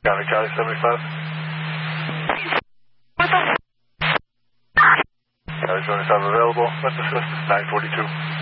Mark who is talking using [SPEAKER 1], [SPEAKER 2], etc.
[SPEAKER 1] County Charlie 75.
[SPEAKER 2] What the?
[SPEAKER 1] Charlie 75 available. Let's assist 942.